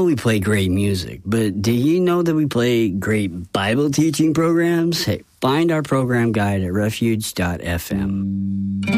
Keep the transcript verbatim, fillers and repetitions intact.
we play great music, but do you know that we play great Bible teaching programs? Hey, find our program guide at refuge dot f m.